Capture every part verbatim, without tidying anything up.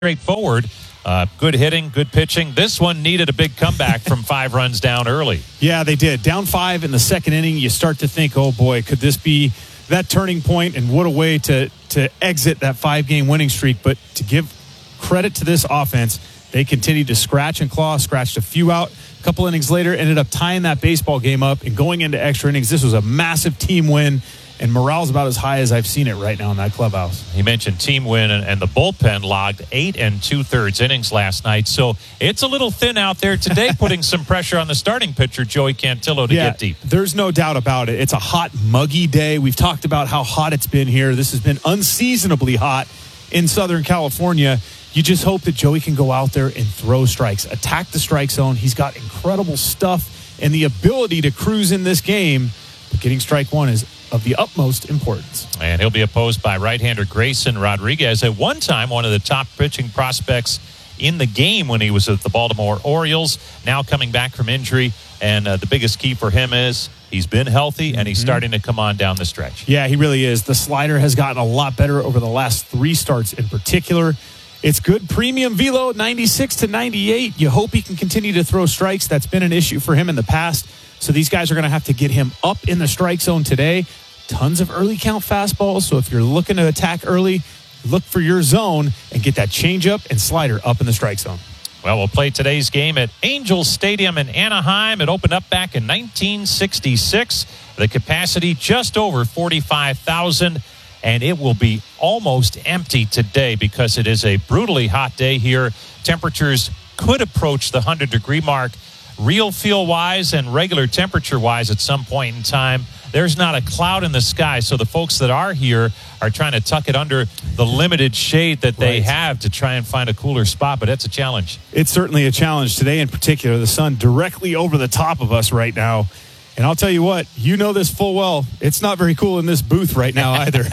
straightforward. Uh, good hitting, good pitching. This one needed a big comeback from five runs down early. Yeah, they did. Down five in the second inning, you start to think, oh boy, could this be that turning point? And what a way to, to exit that five-game winning streak. But to give credit to this offense, they continued to scratch and claw, scratched a few out. A couple innings later, ended up tying that baseball game up and going into extra innings. This was a massive team win. And morale's about as high as I've seen it right now in that clubhouse. He mentioned team win, and, and the bullpen logged eight and two-thirds innings last night. So it's a little thin out there today, putting some pressure on the starting pitcher, Joey Cantillo, to yeah, get deep. There's no doubt about it. It's a hot, muggy day. We've talked about how hot it's been here. This has been unseasonably hot in Southern California. You just hope that Joey can go out there and throw strikes, attack the strike zone. He's got incredible stuff and the ability to cruise in this game. But getting strike one is of the utmost importance. And he'll be opposed by right-hander Grayson Rodriguez, at one time one of the top pitching prospects in the game when he was with the Baltimore Orioles, now coming back from injury. And uh, the biggest key for him is he's been healthy, and he's mm-hmm. starting to come on down the stretch. Yeah, he really is. The slider has gotten a lot better over the last three starts in particular. It's good premium velo, ninety-six to ninety-eight. You hope he can continue to throw strikes. That's been an issue for him in the past. So these guys are going to have to get him up in the strike zone today. Tons of early count fastballs. So if you're looking to attack early, look for your zone and get that changeup and slider up in the strike zone. Well, we'll play today's game at Angels Stadium in Anaheim. It opened up back in nineteen sixty-six. The capacity just over forty-five thousand. And it will be almost empty today because it is a brutally hot day here. Temperatures could approach the one hundred degree mark, real feel-wise and regular temperature-wise at some point in time. There's not a cloud in the sky, so the folks that are here are trying to tuck it under the limited shade that they right. have to try and find a cooler spot, but that's a challenge. It's certainly a challenge today in particular. The sun directly over the top of us right now. And I'll tell you what, you know this full well. It's not very cool in this booth right now either.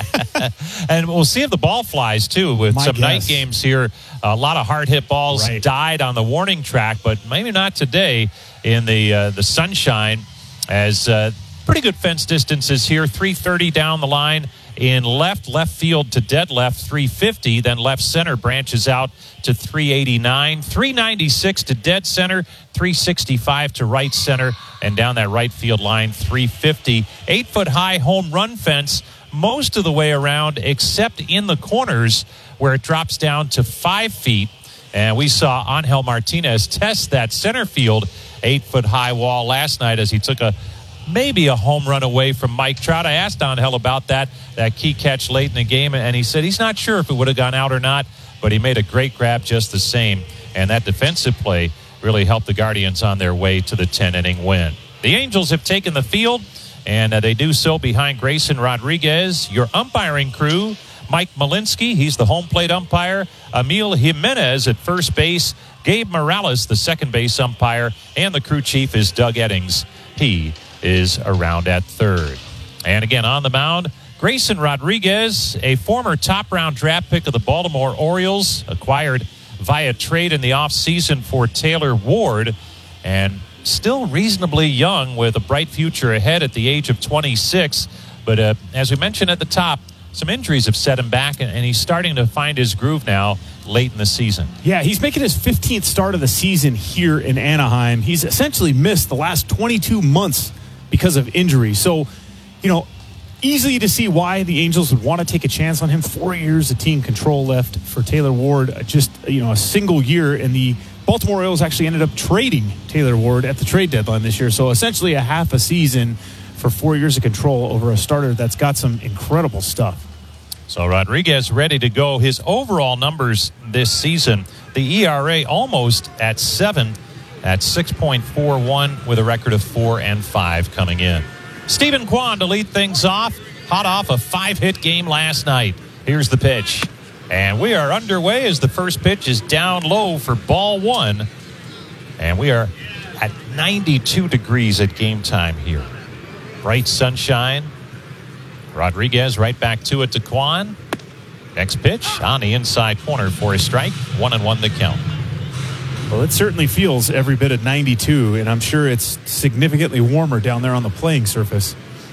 And we'll see if the ball flies, too, with My some guess. night games here. A lot of hard-hit balls right. died on the warning track, but maybe not today in the uh, the sunshine, as uh, pretty good fence distances here. three thirty down the line in left, left field to dead left, three fifty. Then left center branches out to three eighty-nine. three ninety-six to dead center, three sixty-five to right center. And down that right field line, three fifty. Eight-foot-high home run fence most of the way around, except in the corners where it drops down to five feet. And we saw Angel Martinez test that center field eight-foot-high wall last night as he took a maybe a home run away from Mike Trout. I asked Angel about that, that key catch late in the game, and he said he's not sure if it would have gone out or not, but he made a great grab just the same. And that defensive play really helped the Guardians on their way to the ten-inning win. The Angels have taken the field, and uh, they do so behind Grayson Rodriguez. Your umpiring crew, Mike Malinsky, he's the home plate umpire. Emil Jimenez at first base. Gabe Morales, the second base umpire. And the crew chief is Doug Eddings. He is around at third. And again, on the mound, Grayson Rodriguez, a former top-round draft pick of the Baltimore Orioles, acquired via trade in the offseason for Taylor Ward, and still reasonably young with a bright future ahead at the age of twenty-six. But uh, as we mentioned at the top, some injuries have set him back, and, and he's starting to find his groove now late in the season. Yeah, he's making his fifteenth start of the season here in Anaheim. He's essentially missed the last twenty-two months because of injury. So, you know, easily to see why the Angels would want to take a chance on him. Four years of team control left for Taylor Ward. Just, you know, a single year, and the Baltimore Orioles actually ended up trading Taylor Ward at the trade deadline this year. So essentially a half a season for four years of control over a starter that's got some incredible stuff. So Rodriguez ready to go. His overall numbers this season, the E R A almost at seven at six point four one with a record of four and five coming in. Stephen Kwan to lead things off, hot off a five-hit game last night. Here's the pitch. And we are underway as the first pitch is down low for ball one. And we are at ninety-two degrees at game time here. Bright sunshine. Rodriguez right back to it to Kwan. Next pitch on the inside corner for a strike. One and one the count. Well, it certainly feels every bit at ninety-two, and I'm sure it's significantly warmer down there on the playing surface.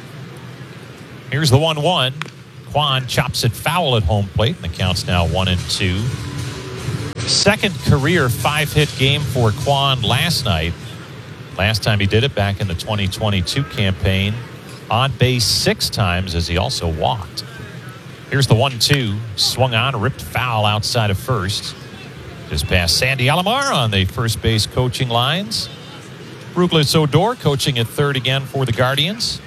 Here's the one one. Kwan chops it foul at home plate, and the count's now one and two. Second career five-hit game for Kwon last night. Last time he did it back in the twenty twenty-two campaign. On base six times as he also walked. Here's the one two. Swung on, ripped foul outside of first. Just past Sandy Alomar on the first base coaching lines. Douglas Odor coaching at third again for the Guardians.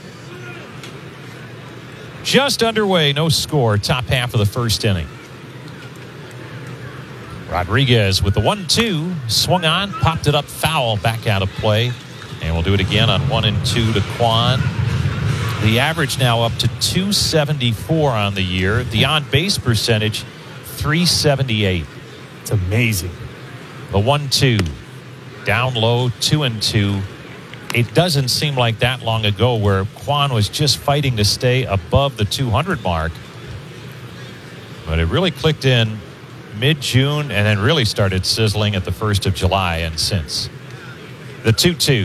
Just underway, no score, top half of the first inning. Rodriguez with the one two. Swung on, popped it up foul, back out of play. And we'll do it again on one and two to Kwon. The average now up to two seventy-four on the year. The on-base percentage, three seventy-eight. It's amazing. The one two. Down low, two and two. It doesn't seem like that long ago where Kwon was just fighting to stay above the two hundred mark. But it really clicked in mid-June and then really started sizzling at the first of July and since. The two two.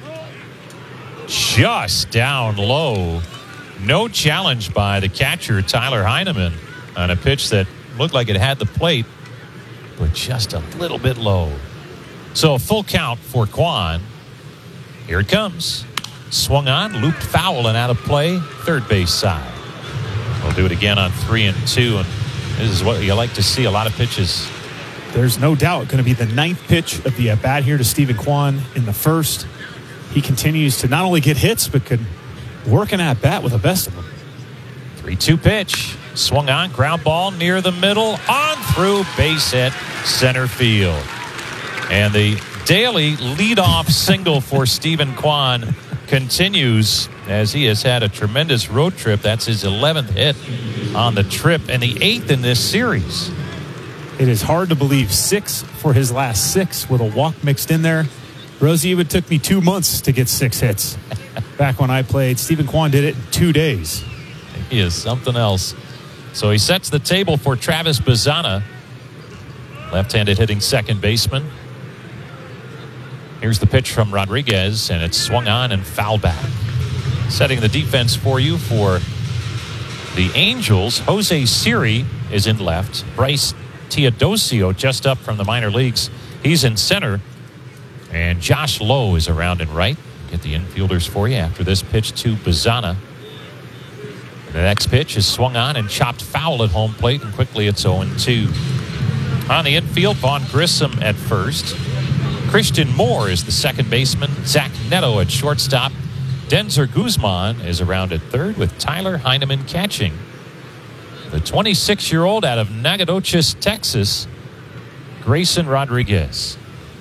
Just down low. No challenge by the catcher, Tyler Heineman, on a pitch that looked like it had the plate, but just a little bit low. So a full count for Kwon. Here it comes. Swung on, looped foul and out of play, third base side. We'll do it again on three and two, and this is what you like to see, a lot of pitches. There's no doubt going to be the ninth pitch of the at-bat here to Steven Kwan in the first. He continues to not only get hits, but could work an at-bat with the best of them. three two pitch. Swung on, ground ball near the middle, on through, base hit, center field. And the daily leadoff single for Steven Kwan continues as he has had a tremendous road trip. That's his eleventh hit on the trip and the eighth in this series. It is hard to believe six for his last six with a walk mixed in there. Rosie, it took me two months to get six hits. Back when I played, Steven Kwan did it in two days. He is something else. So he sets the table for Travis Bazzana, left-handed hitting second baseman. Here's the pitch from Rodriguez, and it's swung on and fouled back. Setting the defense for you for the Angels, Jose Siri is in left. Bryce Teodosio, just up from the minor leagues, he's in center. And Josh Lowe is around in right. Get the infielders for you after this pitch to Bazzana. The next pitch is swung on and chopped foul at home plate, and quickly it's oh and two. On the infield, Vaughn Grissom at first. Christian Moore is the second baseman. Zach Neto at shortstop. Denzer Guzman is around at third with Tyler Heineman catching. The twenty-six-year-old out of Nacogdoches, Texas, Grayson Rodriguez.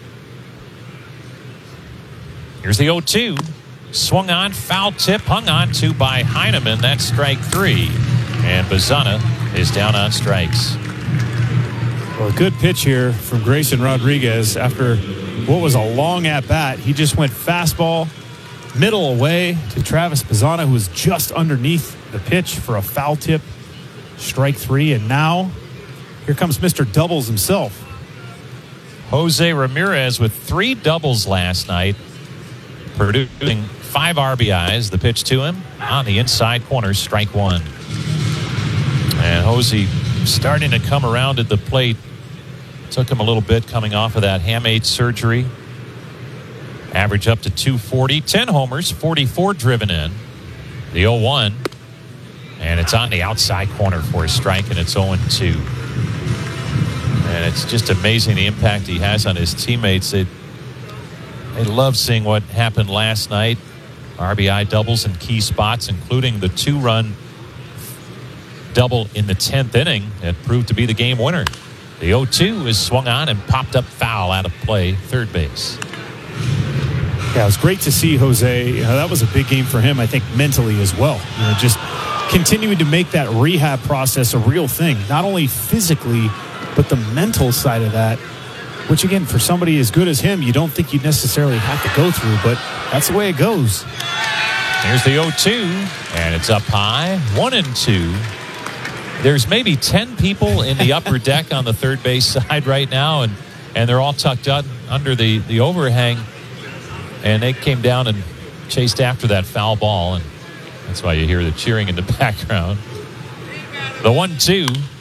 Here's the oh two. Swung on, foul tip, hung on to by Heineman. That's strike three. And Bazzana is down on strikes. Well, a good pitch here from Grayson Rodriguez after what was a long at-bat. He just went fastball, middle away to Travis Bazzana, who was just underneath the pitch for a foul tip. Strike three, and now here comes Mister Doubles himself. Jose Ramirez with three doubles last night, producing five R B Is. The pitch to him on the inside corner, strike one. And Jose starting to come around at the plate. Took him a little bit coming off of that hamate surgery. Average up to two forty, ten homers, forty-four driven in. The oh one. And it's on the outside corner for a strike, and it's oh and two. And it's just amazing the impact he has on his teammates. They, they love seeing what happened last night. R B I doubles in key spots, including the two-run double in the tenth inning that proved to be the game winner. The oh two is swung on and popped up foul out of play, third base. Yeah, it was great to see Jose. You know, that was a big game for him, I think, mentally as well. You know, just continuing to make that rehab process a real thing, not only physically, but the mental side of that, which, again, for somebody as good as him, you don't think you'd necessarily have to go through, but that's the way it goes. Here's the oh two, and it's up high, one and two. There's maybe ten people in the upper deck on the third base side right now, and, and they're all tucked up under the, the overhang, and they came down and chased after that foul ball, and that's why you hear the cheering in the background. The one two,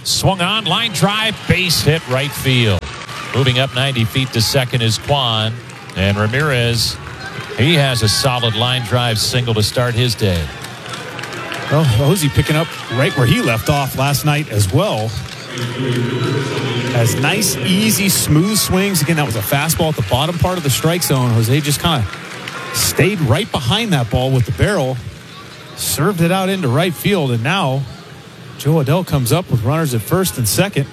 Swung on, line drive, base hit right field. Moving up ninety feet to second is Kwan. And Ramirez, he has a solid line drive single to start his day. Well, Hosey picking up right where he left off last night as well. Has nice, easy, smooth swings. Again, that was a fastball at the bottom part of the strike zone. Jose just kind of stayed right behind that ball with the barrel, served it out into right field, and now Joe Adell comes up with runners at first and second.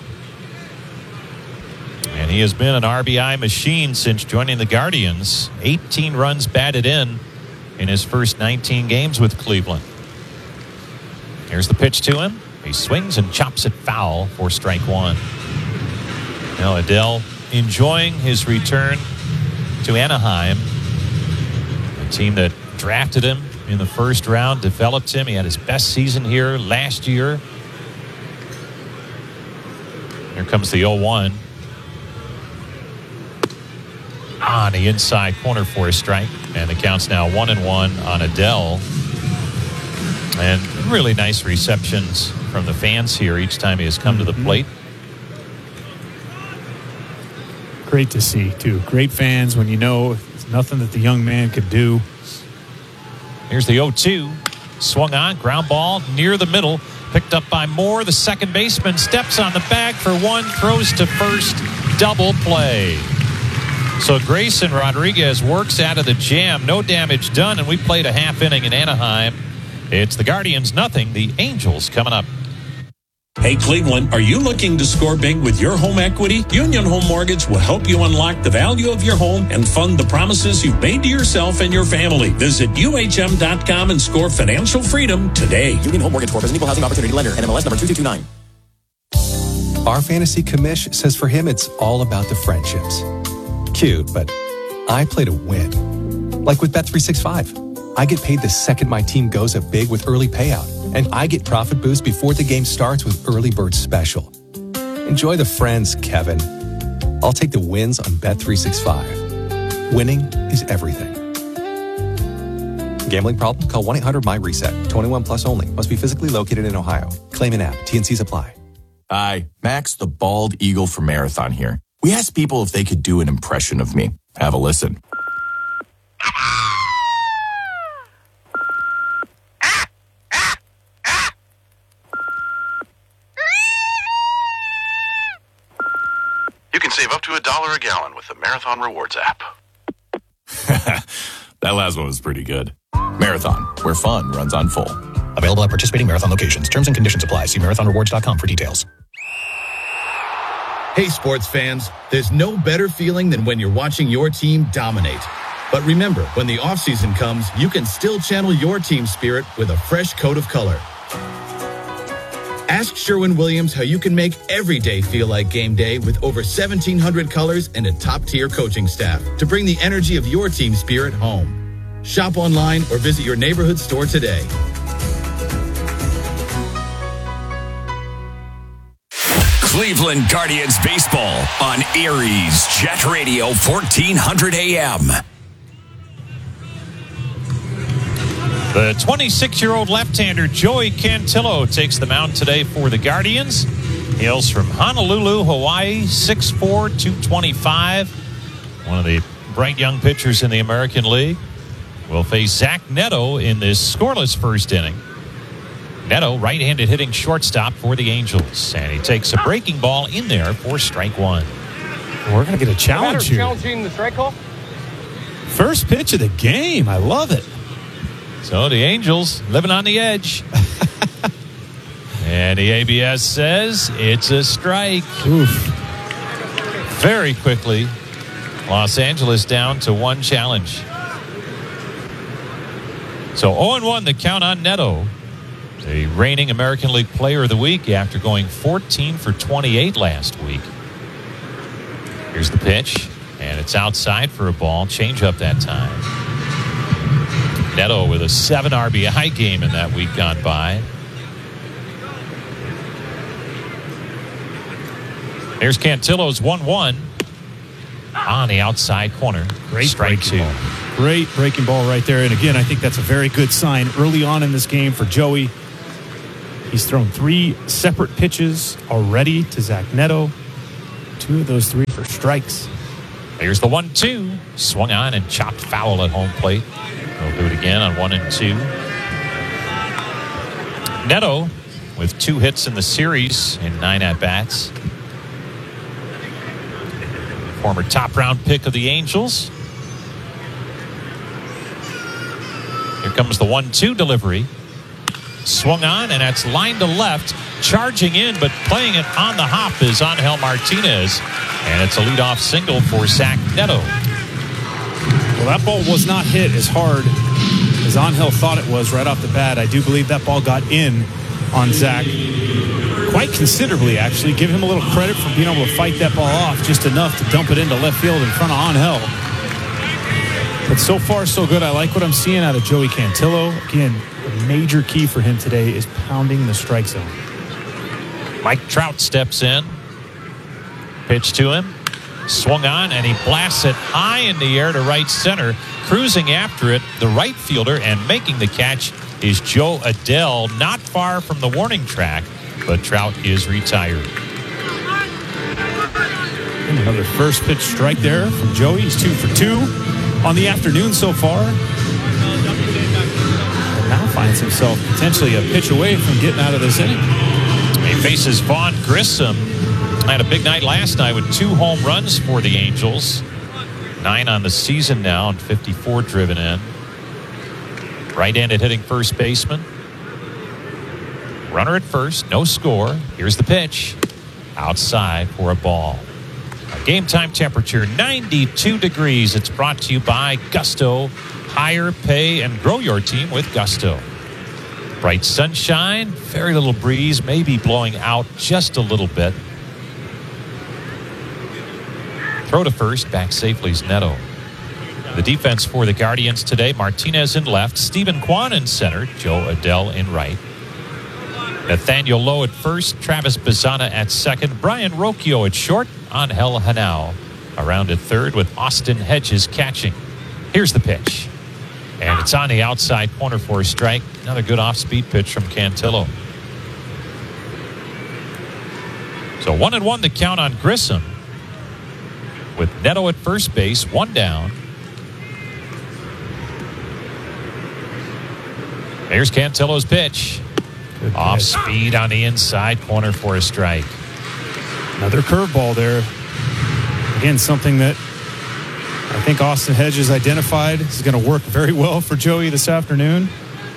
And he has been an R B I machine since joining the Guardians. eighteen runs batted in in his first nineteen games with Cleveland. Here's the pitch to him. He swings and chops it foul for strike one. Now Adell enjoying his return to Anaheim, a team that drafted him in the first round, developed him. He had his best season here last year. Here comes the oh one. On the inside corner for a strike. And the count's now one and one on Adell. And really nice receptions from the fans here each time he has come mm-hmm. to the plate. Great to see, too. Great fans when you know it's nothing that the young man could do. Here's the oh two. Swung on, ground ball near the middle. Picked up by Moore. The second baseman steps on the bag for one, throws to first. Double play. So Grayson Rodriguez works out of the jam. No damage done, and we played a half inning in Anaheim. It's the Guardians nothing, the Angels coming up. Hey, Cleveland, are you looking to score big with your home equity? Union Home Mortgage will help you unlock the value of your home and fund the promises you've made to yourself and your family. Visit U H M dot com and score financial freedom today. Union Home Mortgage Corp is an equal housing opportunity lender. N M L S number two two two nine. Our fantasy commish says for him it's all about the friendships. Cute, but I play to win. Like with Bet three sixty-five. I get paid the second my team goes up big with early payout, and I get profit boost before the game starts with Early Bird Special. Enjoy the friends, Kevin. I'll take the wins on Bet three sixty-five. Winning is everything. Gambling problem? Call one eight hundred my reset. twenty-one plus only. Must be physically located in Ohio. Claim an app. T N Cs apply. Hi, Max the Bald Eagle from Marathon here. We asked people if they could do an impression of me. Have a listen. You can save up to a dollar a gallon with the Marathon Rewards app. That last one was pretty good. Marathon, where fun runs on full. Available at participating Marathon locations. Terms and conditions apply. See marathon rewards dot com for details. Hey, sports fans, there's no better feeling than when you're watching your team dominate. But remember, when the offseason comes, you can still channel your team spirit with a fresh coat of color. Ask Sherwin-Williams how you can make every day feel like game day with over seventeen hundred colors and a top-tier coaching staff to bring the energy of your team spirit home. Shop online or visit your neighborhood store today. Cleveland Guardians baseball on Aries Jet Radio fourteen hundred A M. The twenty-six-year-old left-hander Joey Cantillo takes the mound today for the Guardians. Hails from Honolulu, Hawaii, six foot four, two twenty-five. One of the bright young pitchers in the American League. Will face Zach Neto in this scoreless first inning. Neto, right-handed hitting shortstop for the Angels. And he takes a breaking ball in there for strike one. We're going to get a challenge here. Challenging the strike call? First pitch of the game. I love it. So the Angels living on the edge. And the A B S says it's a strike. Oof. Very quickly, Los Angeles down to one challenge. So oh and one the count on Neto, the reigning American League Player of the Week after going fourteen for twenty-eight last week. Here's the pitch, and it's outside for a ball. Change up that time. Neto with a seven R B I game in that week gone by. There's Cantillo's one one on the outside corner. Great strike two. Ball. Great breaking ball right there. And again, I think that's a very good sign early on in this game for Joey. He's thrown three separate pitches already to Zach Neto. Two of those three for strikes. Here's the one two. Swung on and chopped foul at home plate. We'll do it again on one and two. Neto with two hits in the series in nine at-bats. Former top-round pick of the Angels. Here comes the one two delivery. Swung on, and that's line to left. Charging in, but playing it on the hop is Angel Martinez. And it's a leadoff single for Zach Neto. Well, that ball was not hit as hard as Angel thought it was right off the bat. I do believe that ball got in on Zach quite considerably, actually. Give him a little credit for being able to fight that ball off just enough to dump it into left field in front of Angel. But so far, so good. I like what I'm seeing out of Joey Cantillo. Again, a major key for him today is pounding the strike zone. Mike Trout steps in. Pitch to him. Swung on, and he blasts it high in the air to right center. Cruising after it, the right fielder, and making the catch is Joe Adell, not far from the warning track, but Trout is retired. And another first pitch strike there from Joey. He's two for two on the afternoon so far. And now finds himself potentially a pitch away from getting out of this inning. He faces Vaughn Grissom. Had a big night last night with two home runs for the Angels. Nine on the season now and fifty-four driven in. Right-handed hitting first baseman. Runner at first, no score. Here's the pitch. Outside for a ball. A game time temperature ninety-two degrees. It's brought to you by Gusto. Hire, pay, and grow your team with Gusto. Bright sunshine, very little breeze, maybe blowing out just a little bit. Throw to first, back safely is Neto. The defense for the Guardians today, Martinez in left, Stephen Kwan in center, Joe Adell in right. Nathaniel Lowe at first, Travis Bazzana at second, Brian Rocchio at short, Angel Hanao around at third with Austin Hedges catching. Here's the pitch. And it's on the outside corner for a strike. Another good off-speed pitch from Cantillo. So one and one the count on Grissom. With Neto at first base, one down. There's Cantillo's pitch. Good Off pitch. Speed on the inside corner for a strike. Another curveball there. Again, something that I think Austin Hedges identified is going to work very well for Joey this afternoon.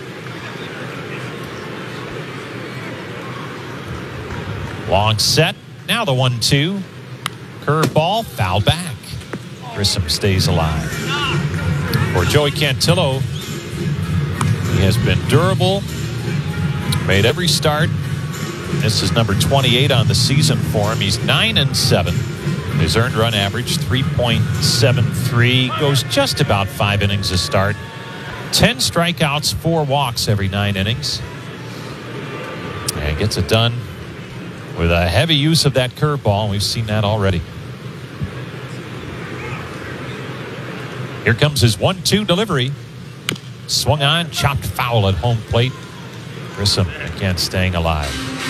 Long set. Now the one two. Curveball, foul back. Grissom stays alive. For Joey Cantillo, he has been durable, made every start. This is number twenty-eight on the season for him. He's nine and seven. His earned run average three point seven three, goes just about five innings a start. ten strikeouts, four walks every nine innings. And gets it done with a heavy use of that curveball. We've seen that already. Here comes his one two delivery. Swung on, chopped foul at home plate. Grissom again staying alive.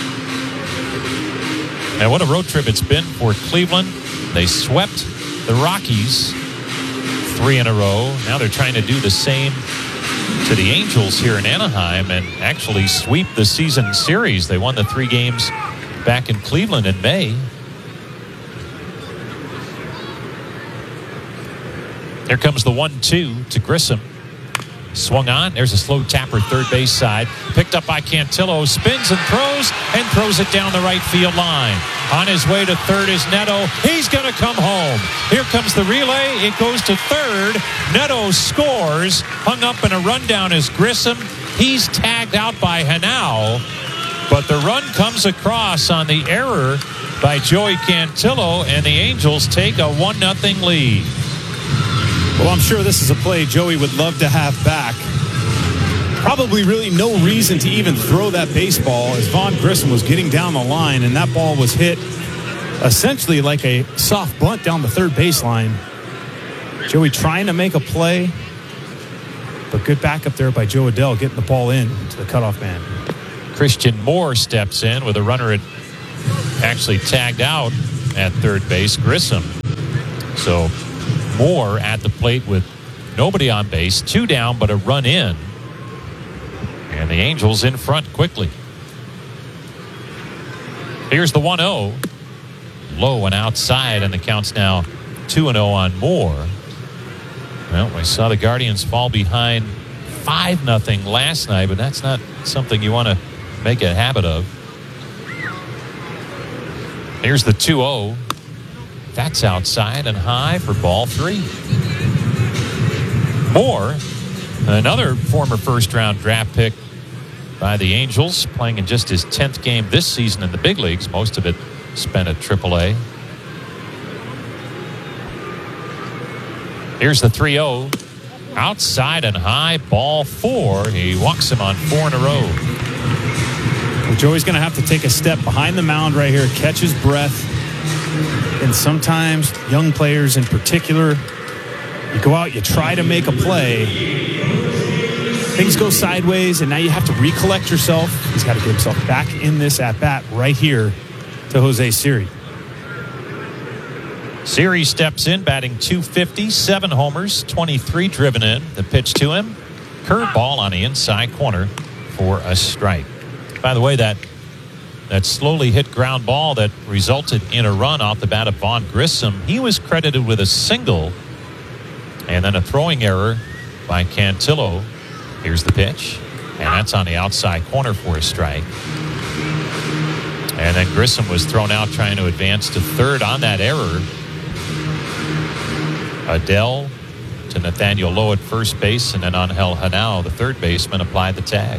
And what a road trip it's been for Cleveland. They swept the Rockies three in a row. Now they're trying to do the same to the Angels here in Anaheim and actually sweep the season series. They won the three games back in Cleveland in May. Here comes the one two to Grissom. Swung on. There's a slow tapper third base side. Picked up by Cantillo. Spins and throws and throws it down the right field line. On his way to third is Neto. He's going to come home. Here comes the relay. It goes to third. Neto scores. Hung up in a rundown is Grissom. He's tagged out by Hanao. But the run comes across on the error by Joey Cantillo, and the Angels take a one nothing lead. Well, I'm sure this is a play Joey would love to have back. Probably really no reason to even throw that baseball as Vaughn Grissom was getting down the line, and that ball was hit essentially like a soft bunt down the third baseline. Joey trying to make a play, but good backup there by Joe Adell getting the ball in to the cutoff man. Christian Moore steps in with a runner at, actually tagged out at third base, Grissom. So Moore at the plate with nobody on base, two down, but a run in. And the Angels in front quickly. Here's the one oh. Low and outside, and the count's now two and oh on Moore. Well, we saw the Guardians fall behind five nothing last night, but that's not something you want to make a habit of. Here's the two oh. That's outside and high for ball three. Moore, another former first-round draft pick by the Angels, playing in just his tenth game this season in the big leagues, most of it spent at triple A. Here's the three oh. Outside and high, ball four. He walks him on four in a row. Well, Joey's going to have to take a step behind the mound right here, catch his breath. And sometimes young players in particular, you go out, you try to make a play, things go sideways, and now you have to recollect yourself. He's got to get himself back in this at-bat right here to Jose Siri. Siri steps in, batting two fifty, seven homers, twenty-three driven in. The pitch to him, curveball on the inside corner for a strike. By the way, that that slowly hit ground ball that resulted in a run off the bat of Vaughn Grissom, he was credited with a single and then a throwing error by Cantillo. Here's the pitch, and that's on the outside corner for a strike. And then Grissom was thrown out trying to advance to third on that error. Adele to Nathaniel Lowe at first base, and then Angel Hanao, the third baseman, applied the tag.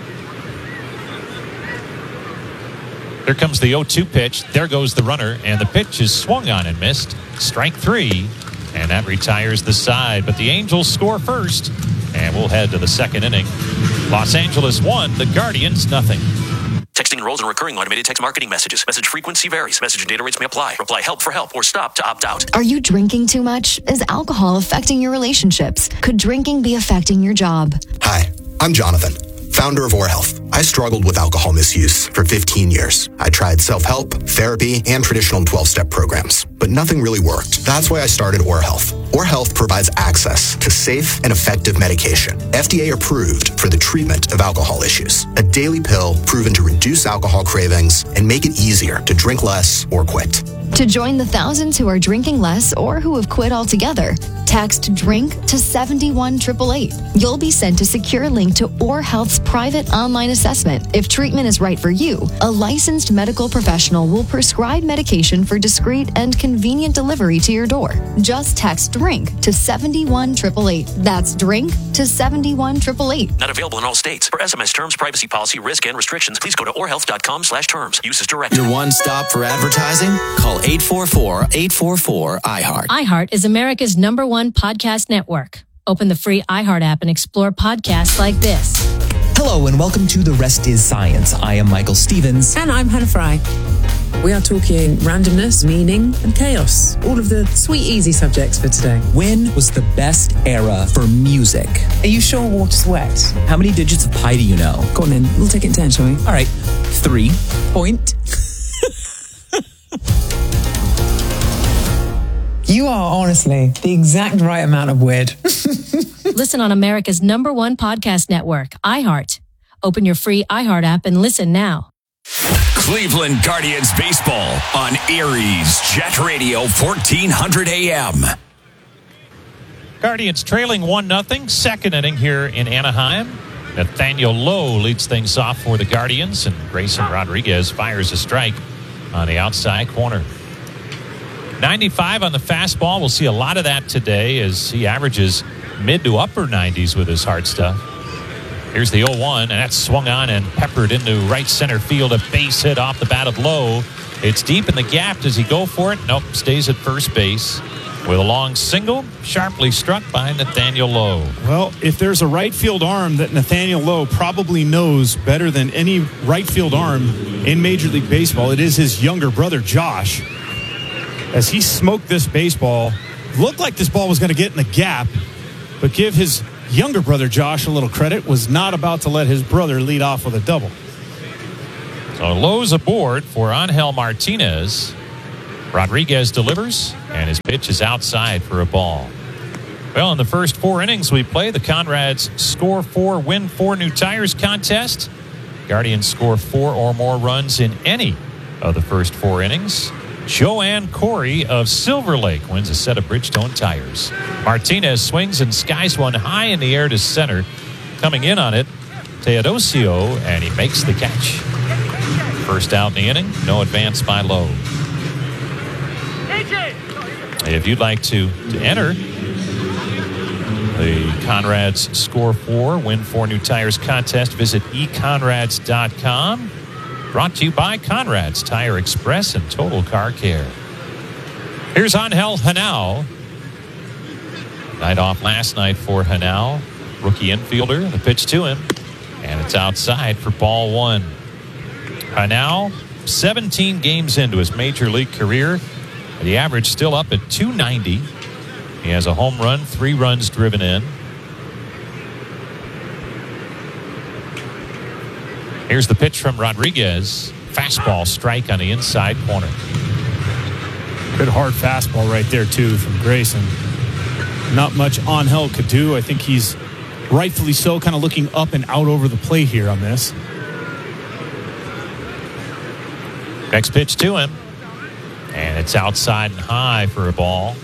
Here comes the oh two pitch. There goes the runner, and the pitch is swung on and missed. Strike three, and that retires the side. But the Angels score first, and we'll head to the second inning. Los Angeles one, the Guardians nothing. Texting enrolls in recurring automated text marketing messages. Message frequency varies. Message and data rates may apply. Reply help for help or stop to opt out. Are you drinking too much? Is alcohol affecting your relationships? Could drinking be affecting your job? Hi, I'm Jonathan, founder of OrHealth. I struggled with alcohol misuse for fifteen years. I tried self-help, therapy, and traditional twelve-step programs, but nothing really worked. That's why I started OrHealth. OrHealth provides access to safe and effective medication, F D A approved for the treatment of alcohol issues. A daily pill proven to reduce alcohol cravings and make it easier to drink less or quit. To join the thousands who are drinking less or who have quit altogether, text DRINK to seven one eight eight eight. You'll be sent a secure link to OrHealth's private online assessment. If treatment is right for you, a licensed medical professional will prescribe medication for discreet and convenient delivery to your door. Just text DRINK to seven one eight eight eight. That's DRINK to seven one eight eight eight. Not available in all states. For S M S terms, privacy policy, risk, and restrictions, please go to orhealth.com slash terms. Use as directed. Your one stop for advertising? Call eight four four, eight four four, iHeart. iHeart is America's number one podcast network. Open the free iHeart app and explore podcasts like this. Hello and welcome to The Rest is Science. I am Michael Stevens. And I'm Hannah Fry. We are talking randomness, meaning, and chaos. All of the sweet, easy subjects for today. When was the best era for music? Are you sure water's wet? How many digits of pi do you know? Go on then. We'll take it in ten, shall we? All right. Three. Point. You are honestly the exact right amount of weird. Listen on America's number one podcast network, iHeart. Open your free iHeart app and listen now. Cleveland Guardians baseball on Erie's Jet Radio fourteen hundred A M. Guardians trailing one nothing, second inning here in Anaheim. Nathaniel Lowe leads things off for the Guardians, and Grayson Rodriguez fires a strike on the outside corner. ninety-five on the fastball. We'll see a lot of that today as he averages mid to upper nineties with his hard stuff. Here's the oh one, and that's swung on and peppered into right center field. A base hit off the bat of Lowe. It's deep in the gap. Does he go for it? Nope, stays at first base with a long single, sharply struck by Nathaniel Lowe. Well, if there's a right field arm that Nathaniel Lowe probably knows better than any right field arm in Major League Baseball, it is his younger brother, Josh. As he smoked this baseball, looked like this ball was going to get in the gap, but give his younger brother Josh a little credit, was not about to let his brother lead off with a double. So Lowe's aboard for Angel Martinez. Rodriguez delivers, and his pitch is outside for a ball. Well, in the first four innings we play, the Conrads score four, win four, new tires contest. Guardians score four or more runs in any of the first four innings. Joanne Corey of Silver Lake wins a set of Bridgestone tires. Martinez swings and skies one high in the air to center. Coming in on it, Teodosio, and he makes the catch. First out in the inning, no advance by Lowe. If you'd like to, to enter the Conrads Score four, Win four New Tires contest, visit e conrads dot com. Brought to you by Conrads Tire Express and Total Car Care. Here's Angel Henao. Night off last night for Henao, rookie infielder. The pitch to him, and it's outside for ball one. Henao, seventeen games into his major league career. The average still up at two ninety. He has a home run, three runs driven in. Here's the pitch from Rodriguez. Fastball strike on the inside corner. Good hard fastball right there, too, from Grayson. Not much Angel could do. I think he's rightfully so, kind of looking up and out over the plate here on this. Next pitch to him. And it's outside and high for a ball.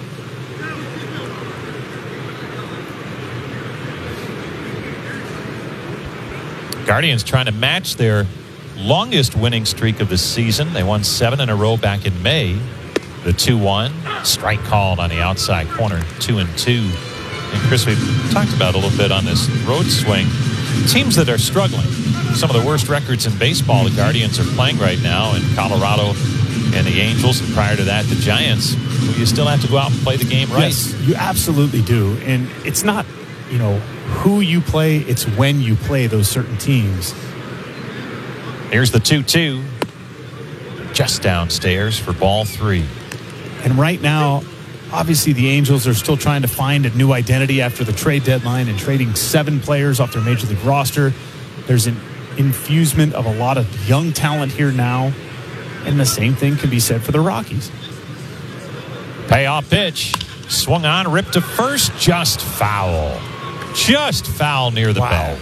Guardians trying to match their longest winning streak of the season. They won seven in a row back in May. The two one. Strike called on the outside corner. Two and two. And Chris, we've talked about a little bit on this road swing. Teams that are struggling. Some of the worst records in baseball the Guardians are playing right now in Colorado and the Angels. And prior to that, the Giants. You still have to go out and play the game right. Yes, you absolutely do. And it's not, you know, who you play, it's when you play those certain teams. Here's the two two. Just downstairs for ball three. And right now, obviously the Angels are still trying to find a new identity after the trade deadline and trading seven players off their major league roster. There's an infusement of a lot of young talent here now. And the same thing can be said for the Rockies. Payoff pitch. Swung on, ripped to first, just foul. Just foul near the wow. bell.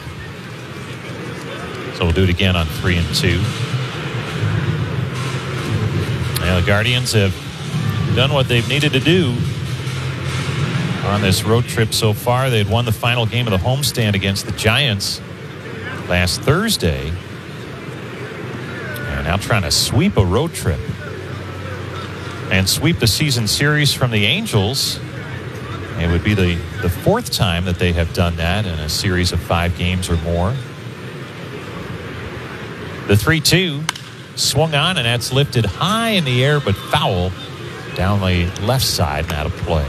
So we'll do it again on three and two. Now the Guardians have done what they've needed to do on this road trip so far. They had won the final game of the homestand against the Giants last Thursday. And now trying to sweep a road trip and sweep the season series from the Angels. It would be the, the fourth time that they have done that in a series of five games or more. The three two swung on, and that's lifted high in the air, but foul down the left side and out of play.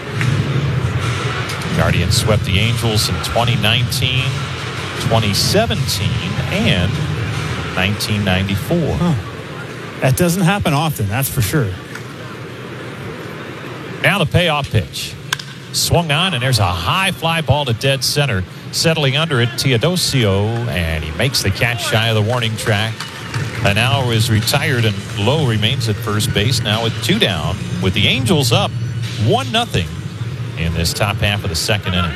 Guardians swept the Angels in twenty nineteen, twenty seventeen, and nineteen ninety-four. Huh. That doesn't happen often, that's for sure. Now the payoff pitch. Swung on, and there's a high fly ball to dead center. Settling under it, Teodosio, and he makes the catch shy of the warning track. And now is retired, and Lowe remains at first base now with two down, with the Angels up one nothing in this top half of the second inning.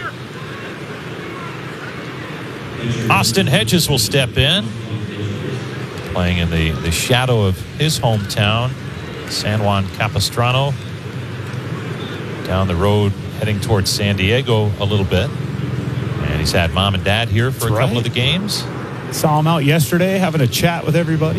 Austin Hedges will step in, playing in the, the shadow of his hometown, San Juan Capistrano. Down the road, heading towards San Diego a little bit. And he's had mom and dad here for That's a couple right. of the games. Saw him out yesterday having a chat with everybody.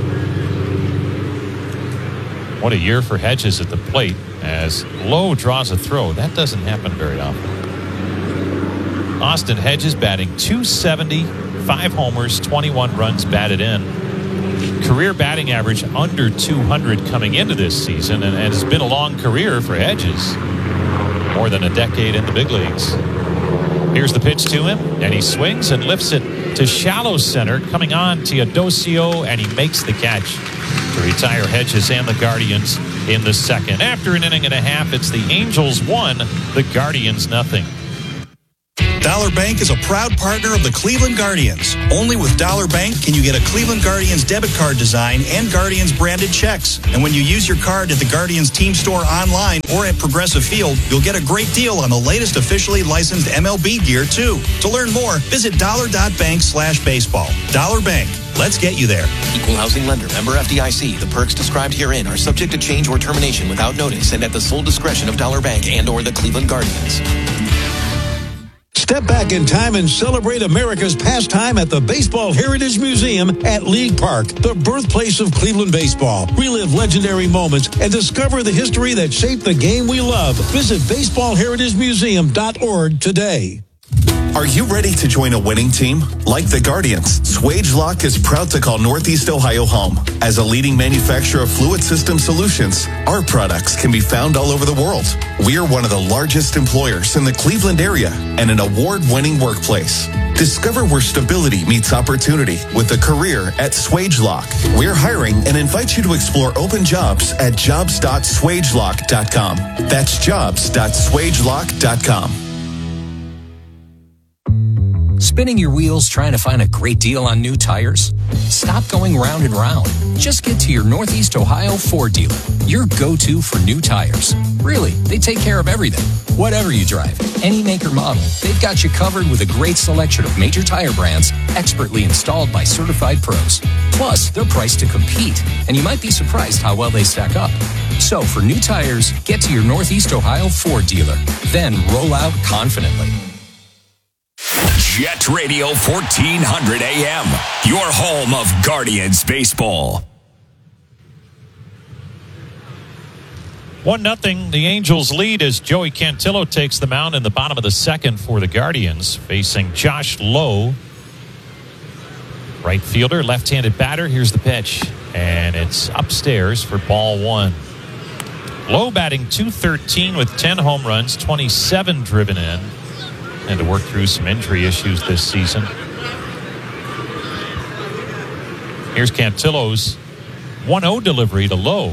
What a year for Hedges at the plate as Lowe draws a throw. That doesn't happen very often. Austin Hedges batting two seventy, five homers, twenty-one runs batted in. Career batting average under two hundred coming into this season, and, and it's been a long career for Hedges. More than a decade in the big leagues. Here's the pitch to him, and he swings and lifts it to shallow center. Coming on, Teodosio, and he makes the catch to retire Hedges and the Guardians in the second. After an inning and a half, it's the Angels one, the Guardians nothing. Dollar Bank is a proud partner of the Cleveland Guardians. Only with Dollar Bank can you get a Cleveland Guardians debit card design and Guardians branded checks. And when you use your card at the Guardians team store online or at Progressive Field, you'll get a great deal on the latest officially licensed M L B gear, too. To learn more, visit dollar.bank slash baseball. Dollar Bank. Let's get you there. Equal housing lender. Member F D I C. The perks described herein are subject to change or termination without notice and at the sole discretion of Dollar Bank and or the Cleveland Guardians. Step back in time and celebrate America's pastime at the Baseball Heritage Museum at League Park, the birthplace of Cleveland baseball. Relive legendary moments and discover the history that shaped the game we love. Visit baseball heritage museum dot org today. Are you ready to join a winning team? Like the Guardians, SwageLock is proud to call Northeast Ohio home. As a leading manufacturer of fluid system solutions, our products can be found all over the world. We are one of the largest employers in the Cleveland area and an award-winning workplace. Discover where stability meets opportunity with a career at SwageLock. We're hiring and invite you to explore open jobs at jobs dot swagelock dot com. That's jobs dot swagelock dot com. Spinning your wheels trying to find a great deal on new tires? Stop going round and round. Just get to your Northeast Ohio Ford dealer, your go-to for new tires. Really, they take care of everything. Whatever you drive, any make or model, they've got you covered with a great selection of major tire brands expertly installed by certified pros. Plus, they're priced to compete, and you might be surprised how well they stack up. So for new tires, get to your Northeast Ohio Ford dealer. Then roll out confidently. Jet Radio fourteen hundred A M, your home of Guardians baseball. One nothing, the Angels lead as Joey Cantillo takes the mound in the bottom of the second for the Guardians, facing Josh Lowe. Right fielder, left-handed batter. Here's the pitch, and it's upstairs for ball one. Lowe batting two thirteen with ten home runs, twenty-seven driven in, and to work through some injury issues this season. Here's Cantillo's one oh delivery to Lowe.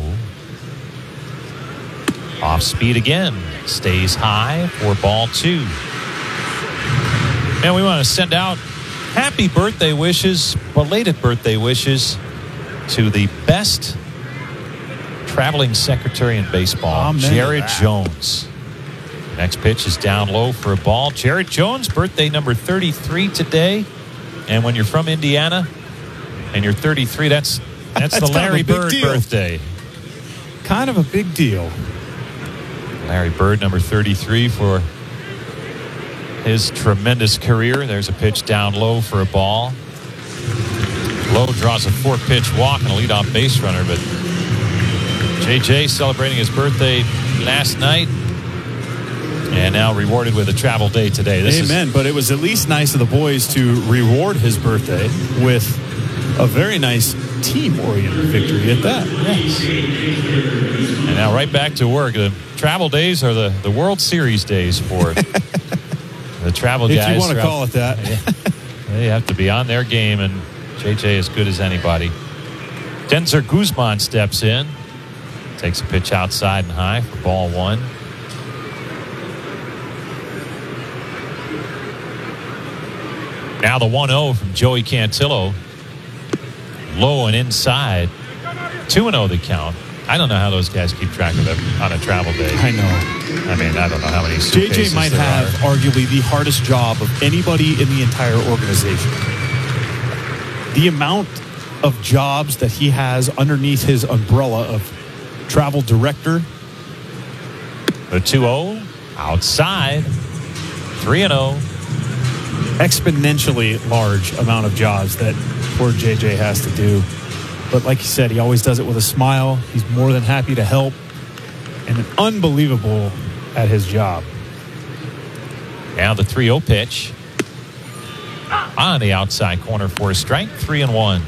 Off speed again. Stays high for ball two. And we want to send out happy birthday wishes, belated birthday wishes to the best traveling secretary in baseball, Jared Jones. Next pitch is down low for a ball. Jared Jones, birthday number thirty-three today. And when you're from Indiana and you're thirty-three, that's that's, that's the Larry Bird deal. birthday. Kind of a big deal. Larry Bird, number thirty-three for his tremendous career. There's a pitch down low for a ball. Lowe draws a four-pitch walk and a leadoff base runner, but J J celebrating his birthday last night. And now rewarded with a travel day today. This Amen. Is, but it was at least nice of the boys to reward his birthday with a very nice team-oriented victory at that. Yes. And now right back to work. The travel days are the, the World Series days for the travel if guys. If you want to call it that. They have to be on their game, and J J as good as anybody. Denzer Guzman steps in. Takes a pitch outside and high for ball one. Now the one oh from Joey Cantillo. Low and inside. two and oh the count. I don't know how those guys keep track of it on a travel day. I know. I mean, I don't know how many suitcases J J might there have are. arguably the hardest job of anybody in the entire organization. The amount of jobs that he has underneath his umbrella of travel director. The two oh outside. three and oh. Exponentially large amount of jobs that poor J J has to do. But like you said, he always does it with a smile. He's more than happy to help. And unbelievable at his job. Now the three oh pitch. On the outside corner for a strike. Three and one.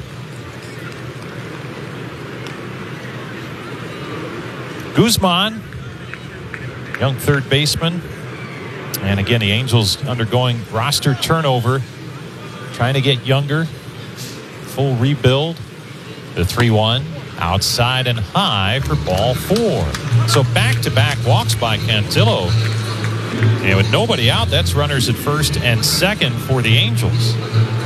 Guzman, young third baseman. And again, the Angels undergoing roster turnover, trying to get younger. Full rebuild. The three one outside and high for ball four. So back-to-back walks by Cantillo. And with nobody out, that's runners at first and second for the Angels.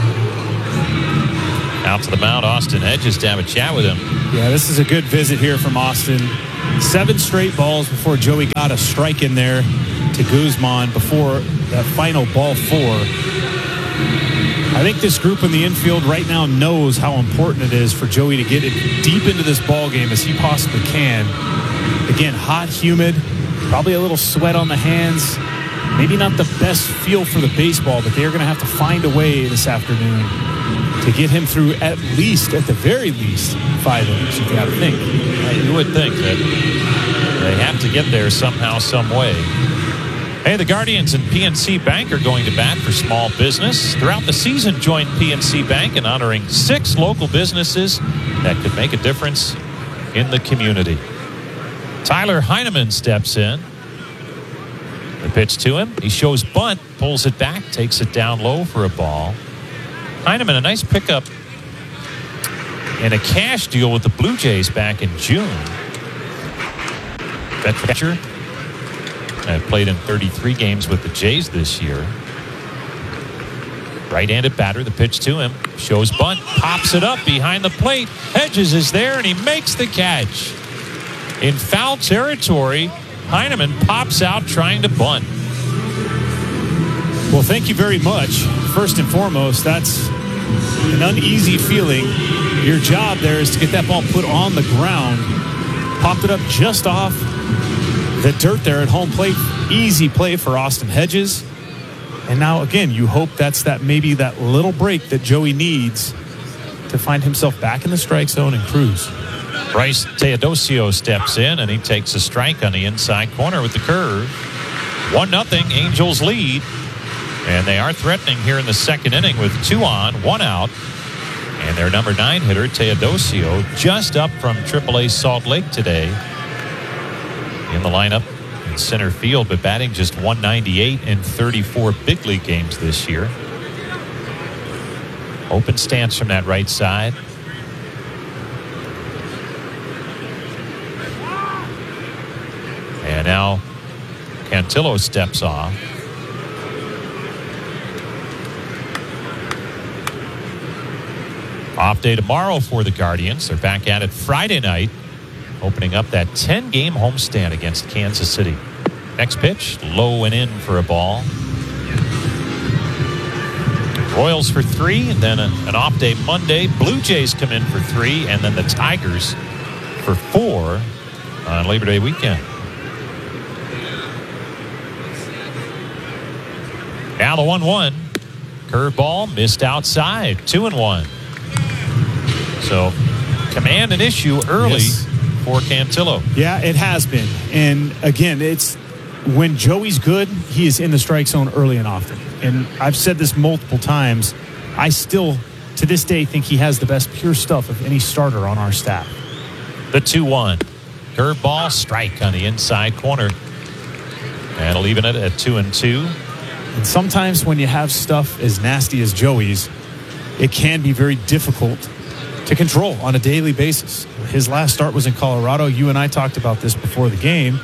Out to the mound, Austin Hedges to have a chat with him. Yeah, this is a good visit here from Austin. Seven straight balls before Joey got a strike in there to Guzman before that final ball four. I think this group in the infield right now knows how important it is for Joey to get it deep into this ball game as he possibly can. Again, hot, humid, probably a little sweat on the hands. Maybe not the best feel for the baseball, but they're going to have to find a way this afternoon to get him through at least, at the very least, five innings. You got to think. You would think that they have to get there somehow, some way. Hey, the Guardians and P N C Bank are going to bat for small business. Throughout the season, join P N C Bank in honoring six local businesses that could make a difference in the community. Tyler Heineman steps in. The pitch to him. He shows bunt, pulls it back, takes it down low for a ball. Heineman, a nice pickup in a cash deal with the Blue Jays back in June. Veteran catcher. Uh, played in thirty-three games with the Jays this year. Right-handed batter, the pitch to him. Shows bunt, pops it up behind the plate. Hedges is there, and he makes the catch. In foul territory, Heineman pops out trying to bunt. Well, thank you very much. First and foremost, that's an uneasy feeling. Your job there is to get that ball put on the ground. Popped it up just off the dirt there at home plate. Easy play for Austin Hedges. And now, again, you hope that's that maybe that little break that Joey needs to find himself back in the strike zone and cruise. Bryce Teodosio steps in, and he takes a strike on the inside corner with the curve. one nothing, Angels lead. And they are threatening here in the second inning with two on, one out. And their number nine hitter, Teodosio, just up from triple A Salt Lake today. In the lineup in center field, but batting just one ninety-eight in thirty-four big league games this year. Open stance from that right side. And now Cantillo steps off. Off day tomorrow for the Guardians. They're back at it Friday night, opening up that ten-game homestand against Kansas City. Next pitch, low and in for a ball. Royals for three, and then a, an off day Monday. Blue Jays come in for three, and then the Tigers for four on Labor Day weekend. Now the one one. Curveball missed outside. Two and one. So command an issue early. Yes. For Cantillo. Yeah, it has been. And again, it's when Joey's good, he is in the strike zone early and often. And I've said this multiple times. I still, to this day, think he has the best pure stuff of any starter on our staff. The two one. Curveball, strike on the inside corner. And leaving it at two and two. And sometimes when you have stuff as nasty as Joey's, it can be very difficult to control on a daily basis. His last start was in Colorado. You and I talked about this before the game.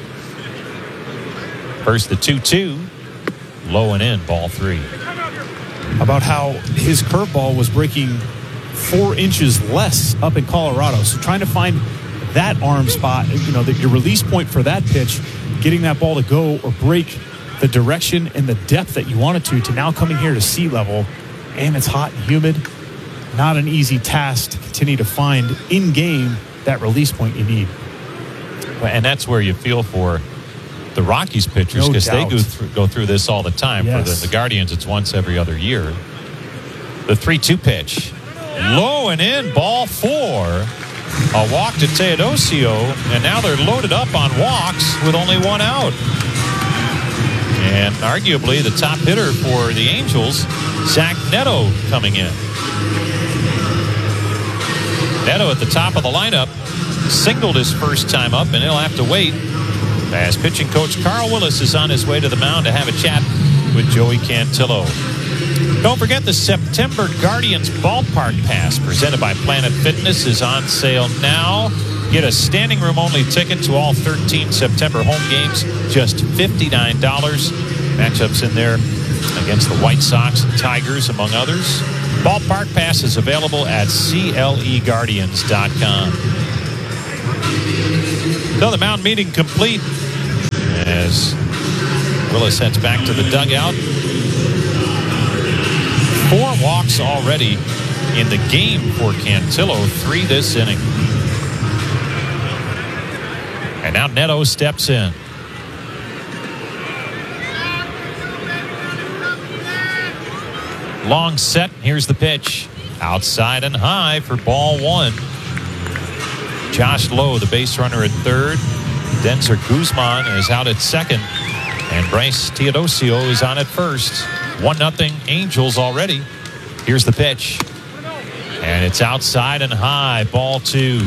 First the two two. Low and in, ball three. About how his curveball was breaking four inches less up in Colorado. So trying to find that arm spot, you know, that your release point for that pitch, getting that ball to go or break the direction and the depth that you want it to, to now coming here to sea level, and it's hot and humid. Not an easy task to continue to find in game that release point you need. And that's where you feel for the Rockies pitchers, because no they go through, go through this all the time. Yes. For the, the Guardians, it's once every other year. The three two pitch. Low and in, ball four. A walk to Teodosio, and now they're loaded up on walks with only one out. And arguably the top hitter for the Angels, Zach Neto, coming in. Neto at the top of the lineup, singled his first time up, and he'll have to wait as pitching coach Carl Willis is on his way to the mound to have a chat with Joey Cantillo. Don't forget the September Guardians Ballpark Pass presented by Planet Fitness is on sale now. Get a standing room only ticket to all thirteen September home games, just fifty-nine dollars. Matchups in there against the White Sox and Tigers, among others. Ballpark pass is available at C L E Guardians dot com. So the mound meeting complete as Willis heads back to the dugout. Four walks already in the game for Cantillo, three this inning. And now Neto steps in. Long set. Here's the pitch. Outside and high for ball one. Josh Lowe, the base runner at third. Denzer Guzman is out at second. And Bryce Teodosio is on at first. one nothing Angels already. Here's the pitch. And it's outside and high. Ball two.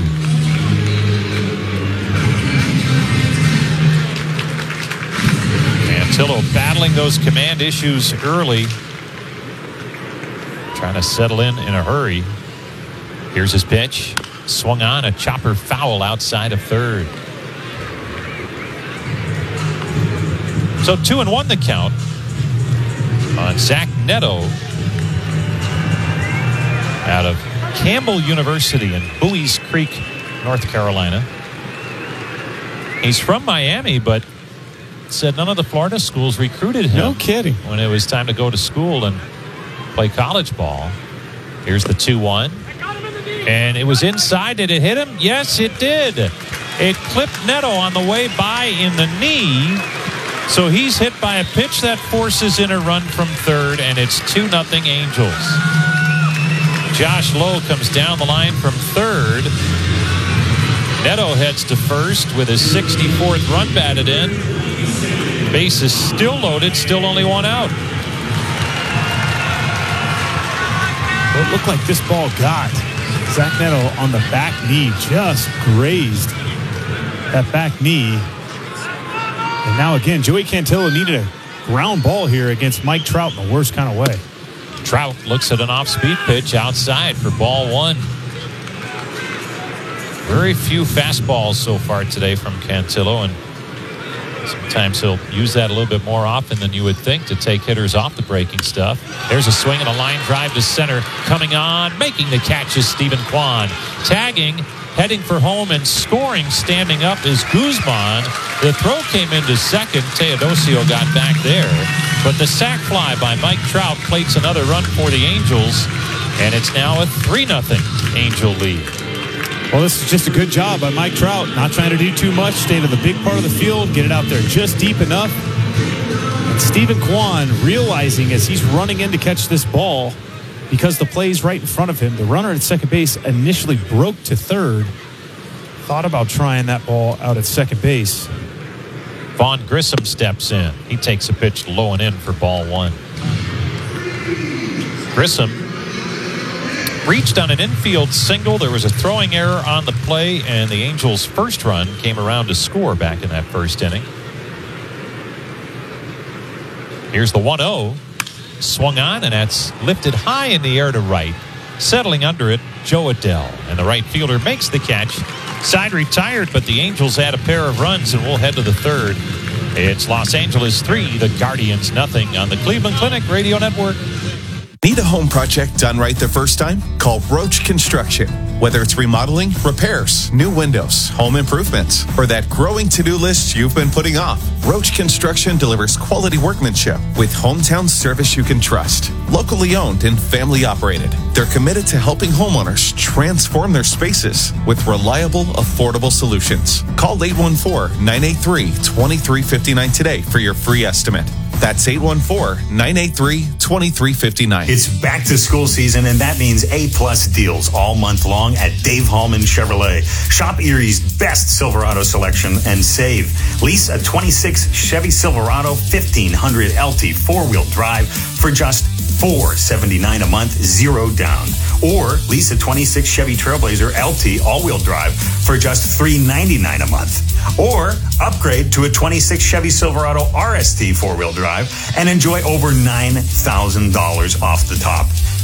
Cantillo battling those command issues early. Trying to settle in in a hurry. Here's his pitch. Swung on, a chopper foul outside of third. So two and one the count on Zach Neto out of Campbell University in Bowie's Creek, North Carolina. He's from Miami, but said none of the Florida schools recruited him. No kidding. When it was time to go to school and play college ball. Here's the two one. And it was inside. Did it hit him? Yes, it did. It clipped Neto on the way by in the knee. So he's hit by a pitch that forces in a run from third, and it's two nothing Angels. Josh Lowe comes down the line from third. Neto heads to first with his sixty-fourth run batted in. Base is still loaded, still only one out. Well, it looked like this ball got Zach Neto on the back knee, just grazed that back knee. And now again, Joey Cantillo needed a ground ball here against Mike Trout in the worst kind of way. Trout looks at an off-speed pitch outside for ball one. Very few fastballs so far today from Cantillo, and sometimes he'll use that a little bit more often than you would think to take hitters off the breaking stuff. There's a swing and a line drive to center. Coming on, making the catch is Stephen Kwan. Tagging, heading for home and scoring, standing up is Guzman. The throw came into second. Teodosio got back there. But the sac fly by Mike Trout plates another run for the Angels. And it's now a three nothing Angel lead. Well, this is just a good job by Mike Trout. Not trying to do too much. Stay to the big part of the field. Get it out there just deep enough. And Stephen Kwan realizing as he's running in to catch this ball, because the play's right in front of him, the runner at second base initially broke to third. Thought about trying that ball out at second base. Vaughn Grissom steps in. He takes a pitch low and in for ball one. Grissom reached on an infield single. There was a throwing error on the play, and the Angels' first run came around to score back in that first inning. Here's the one oh. Swung on, and that's lifted high in the air to right. Settling under it, Joe Adell. And the right fielder makes the catch. Side retired, but the Angels add a pair of runs, and we'll head to the third. It's Los Angeles three, the Guardians nothing on the Cleveland Clinic Radio Network. Need a home project done right the first time? Call Roach Construction. Whether it's remodeling, repairs, new windows, home improvements, or that growing to-do list you've been putting off, Roach Construction delivers quality workmanship with hometown service you can trust. Locally owned and family operated, they're committed to helping homeowners transform their spaces with reliable, affordable solutions. Call eight one four, nine eight three, two three five nine today for your free estimate. That's eight one four, nine eight three, two three five nine. It's back to school season, and that means A-plus deals all month long at Dave Hallman Chevrolet. Shop Erie's best Silverado selection and save. Lease a twenty-six Chevy Silverado fifteen hundred L T four-wheel drive for just four hundred seventy-nine dollars a month, zero down. Or lease a twenty-six Chevy Trailblazer L T all-wheel drive for just three hundred ninety-nine dollars a month. Or upgrade to a twenty-six Chevy Silverado R S T four-wheel drive and enjoy over nine thousand dollars off the top.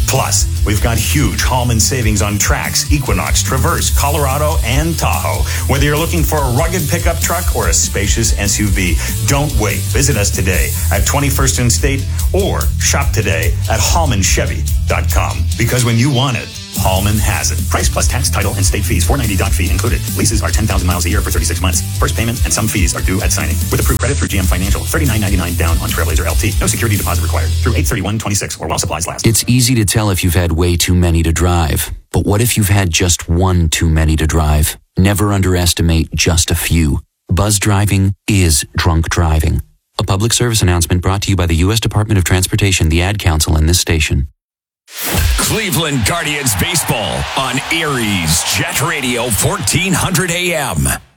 Plus, we've got huge Hallman savings on Trax, Equinox, Traverse, Colorado, and Tahoe. Whether you're looking for a rugged pickup truck or a spacious S U V, don't wait. Visit us today at twenty-first and State or shop today at Hallman Chevy dot com. Because when you want it, Hallman has it. Price plus tax, title, and state fees. four hundred ninety dollars doc fee included. Leases are ten thousand miles a year for thirty-six months. First payment and some fees are due at signing. With approved credit through G M Financial. thirty-nine ninety-nine down on Trailblazer L T. No security deposit required. Through eight thirty-one twenty-six or while supplies last. It's easy to tell if you've had way too many to drive. But what if you've had just one too many to drive? Never underestimate just a few. Buzz driving is drunk driving. A public service announcement brought to you by the U S Department of Transportation, the Ad Council, and this station. Cleveland Guardians baseball on Aries Jet Radio fourteen hundred A M.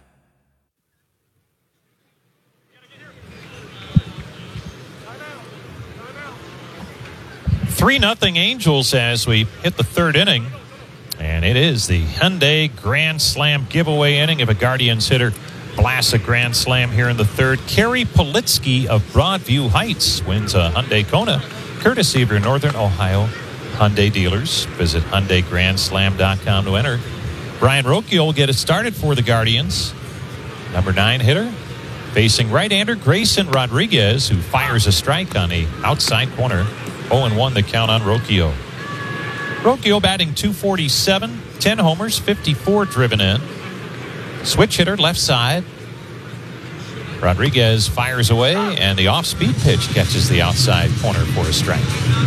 three nothing Angels as we hit the third inning. And it is the Hyundai Grand Slam giveaway inning. If a Guardians hitter blasts a Grand Slam here in the third, Kerry Politsky of Broadview Heights wins a Hyundai Kona, courtesy of your Northern Ohio Hyundai dealers. Visit Hyundai Grand Slam dot com to enter. Brian Rocchio will get it started for the Guardians. Number nine hitter, facing right-hander Grayson Rodriguez, who fires a strike on the outside corner. oh and one the count on Rocchio. Rocchio batting two forty-seven, ten homers, fifty-four driven in. Switch hitter left side. Rodriguez fires away, and the off-speed pitch catches the outside corner for a strike.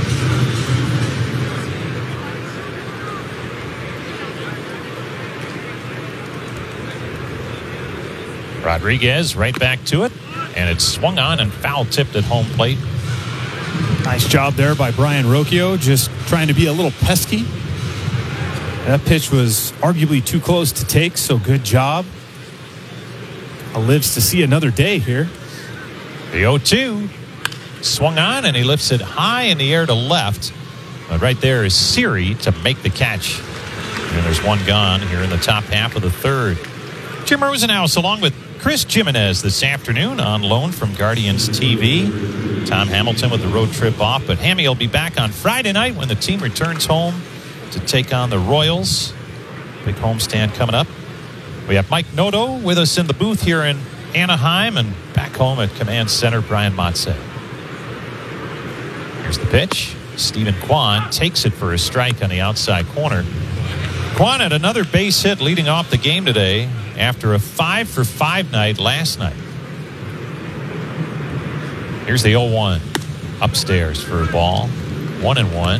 Rodriguez right back to it, and it's swung on and foul tipped at home plate. Nice job there by Brian Rocchio, just trying to be a little pesky. That pitch was arguably too close to take, so good job. Lives to see another day here. The oh two swung on, and he lifts it high in the air to left. But right there is Siri to make the catch. And there's one gone here in the top half of the third. Jim Rosenhaus along with Chris Jimenez this afternoon on loan from Guardians T V. Tom Hamilton with the road trip off, but Hammy will be back on Friday night when the team returns home to take on the Royals. Big homestand coming up. We have Mike Noto with us in the booth here in Anaheim, and back home at Command Center, Brian Motze. Here's the pitch. Stephen Kwan takes it for a strike on the outside corner. Kwan had another base hit leading off the game today after a five for five night last night. Here's the oh one. Upstairs for a ball. One and one.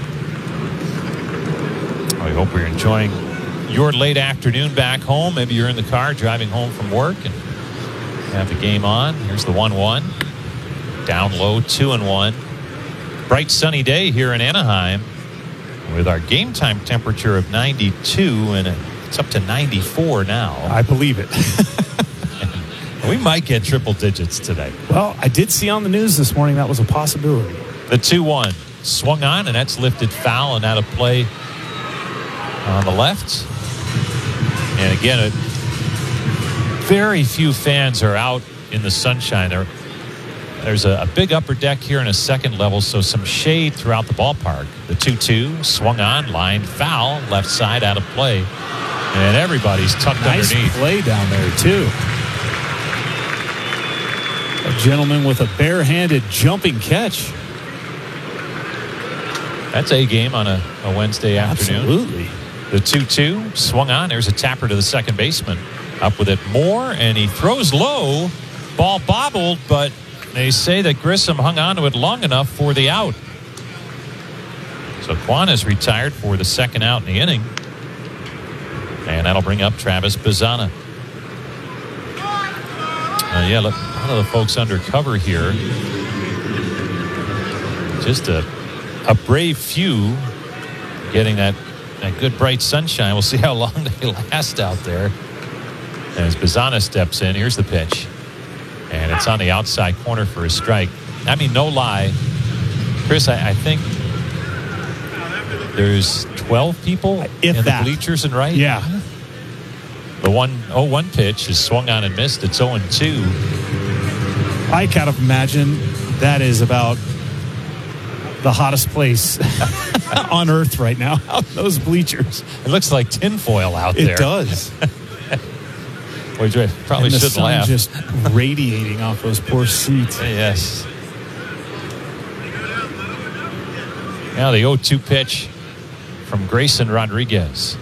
I hope you're enjoying your late afternoon back home. Maybe you're in the car driving home from work and have the game on. Here's the one one. Down low, two and one. Bright sunny day here in Anaheim with our game time temperature of ninety-two, and it's up to ninety-four now. I believe it. We might get triple digits today. Well, I did see on the news this morning that was a possibility. The two one swung on, and that's lifted foul and out of play on the left. And again, it, very few fans are out in the sunshine. There, there's a, a big upper deck here in a second level, so some shade throughout the ballpark. The two two swung on, lined foul, left side out of play. And everybody's tucked nice underneath. Nice play down there, too. A gentleman with a barehanded jumping catch. That's a game on a, a Wednesday afternoon. Absolutely. The two two swung on. There's a tapper to the second baseman. Up with it more, and he throws low. Ball bobbled, but they say that Grissom hung on to it long enough for the out. So Kwan is retired for the second out in the inning. And that'll bring up Travis Bazzana. Uh, yeah, look, a lot of the folks under cover here. Just a, a brave few getting that, that good bright sunshine. We'll see how long they last out there. And as Bazzana steps in, here's the pitch. And it's on the outside corner for a strike. I mean, no lie. Chris, I, I think there's twelve people if in that. the bleachers and right. Yeah. The one oh one pitch is swung on and missed. It's oh and two. I kind of imagine that is about the hottest place on earth right now, out in those bleachers. It looks like tinfoil out it there. It does. Well, you probably and the shouldn't sun laugh. Just radiating off those poor seats. Yes. Now the oh two pitch from Grayson Rodriguez.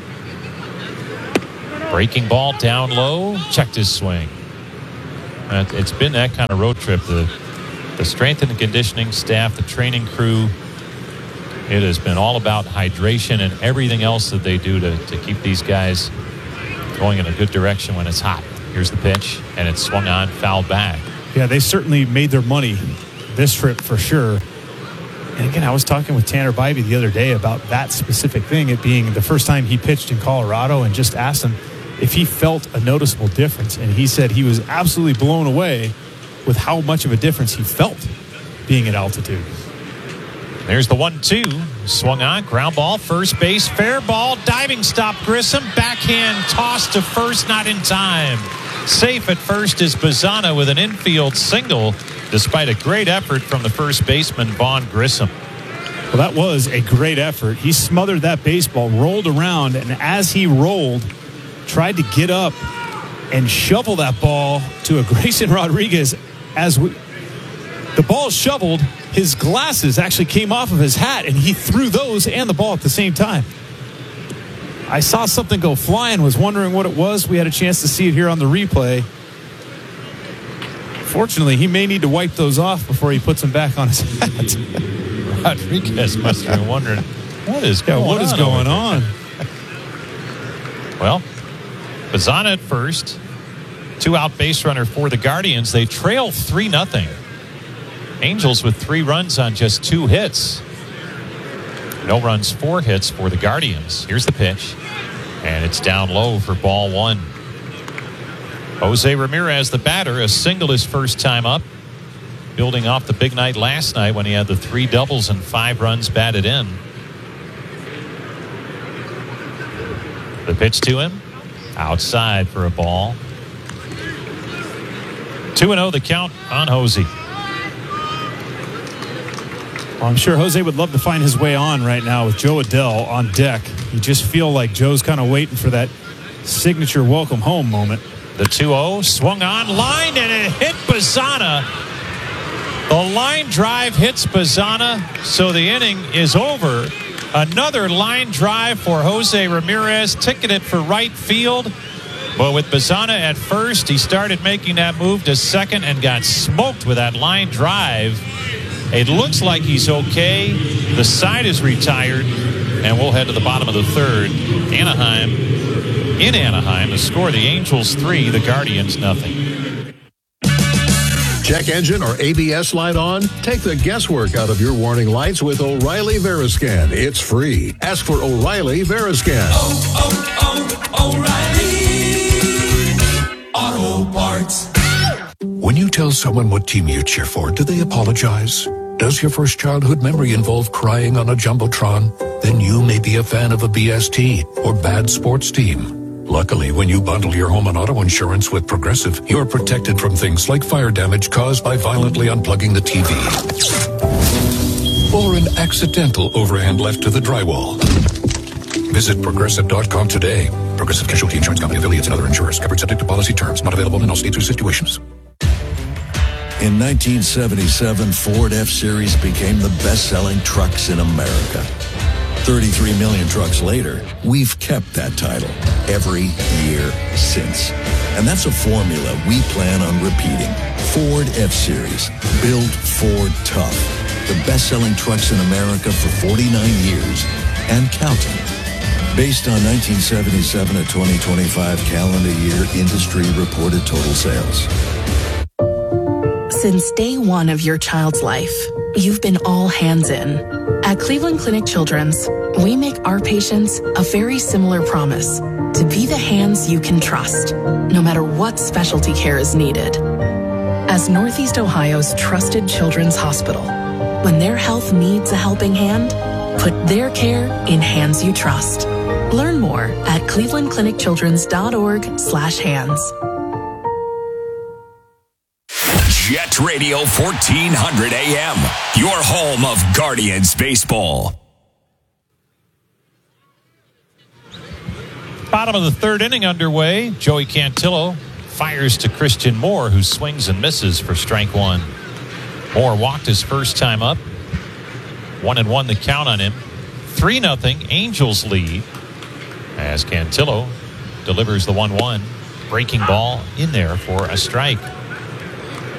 Breaking ball down low, checked his swing. Uh, it's been that kind of road trip. The, the strength and conditioning staff, the training crew, it has been all about hydration and everything else that they do to, to keep these guys going in a good direction when it's hot. Here's the pitch, and it's swung on, foul back. Yeah, they certainly made their money this trip for sure. And again, I was talking with Tanner Bybee the other day about that specific thing, it being the first time he pitched in Colorado, and just asked him if he felt a noticeable difference. And he said he was absolutely blown away with how much of a difference he felt being at altitude. There's the one two. Swung on. Ground ball. First base. Fair ball. Diving stop. Grissom. Backhand toss to first. Not in time. Safe at first is Bazana with an infield single, despite a great effort from the first baseman, Vaughn Grissom. Well, that was a great effort. He smothered that baseball, rolled around, and as he rolled, tried to get up and shovel that ball to a Grayson Rodriguez. As we, the ball shoveled, his glasses actually came off of his hat, and he threw those and the ball at the same time. I saw something go flying, was wondering what it was. We had a chance to see it here on the replay. Fortunately, he may need to wipe those off before he puts them back on his hat. Rodriguez must have been wondering, what is going yeah, what on? Is going on? Well, Bazana at first. Two out base runner for the Guardians. They trail three nothing. Angels with three runs on just two hits. No runs, four hits for the Guardians. Here's the pitch. And it's down low for ball one. Jose Ramirez, the batter, a single his first time up. Building off the big night last night when he had the three doubles and five runs batted in. The pitch to him. Outside for a ball. two and oh the count on Jose. Well, I'm sure Jose would love to find his way on right now with Joe Adell on deck. You just feel like Joe's kind of waiting for that signature welcome home moment. The two oh swung on line and it hit Bazana. The line drive hits Bazana, so the inning is over. Another line drive for Jose Ramirez, ticketed for right field. But with Bazana at first, he started making that move to second and got smoked with that line drive. It looks like he's okay. The side is retired, and we'll head to the bottom of the third. Anaheim, in Anaheim, the score, the Angels three, the Guardians nothing. Check engine or A B S light on? Take the guesswork out of your warning lights with O'Reilly Veriscan. It's free. Ask for O'Reilly Veriscan. Oh, oh, oh, O'Reilly Auto Parts. When you tell someone what team you cheer for, do they apologize? Does your first childhood memory involve crying on a Jumbotron? Then you may be a fan of a B S T or bad sports team. Luckily, when you bundle your home and auto insurance with Progressive, you're protected from things like fire damage caused by violently unplugging the T V. Or an accidental overhand left to the drywall. Visit Progressive dot com today. Progressive Casualty Insurance Company, affiliates, and other insurers. Covered subject to policy terms. Not available in all states or situations. In nineteen seventy-seven, Ford F-Series became the best-selling trucks in America. thirty-three million trucks later, we've kept that title every year since. And that's a formula we plan on repeating. Ford F-Series. Build Ford tough. The best-selling trucks in America for forty-nine years and counting. Based on nineteen seventy-seven to twenty twenty-five calendar year industry reported total sales. Since day one of your child's life, you've been all hands in. At Cleveland Clinic Children's, we make our patients a very similar promise to be the hands you can trust, no matter what specialty care is needed. As Northeast Ohio's trusted children's hospital, when their health needs a helping hand, put their care in hands you trust. Learn more at cleveland clinic children's dot org slash hands. Jet Radio fourteen hundred A M, your home of Guardians baseball. Bottom of the third inning underway. Joey Cantillo fires to Christian Moore, who swings and misses for strike one. Moore walked his first time up. One and one the count on him. Three nothing Angels lead as Cantillo delivers the one one. Breaking ball in there for a strike.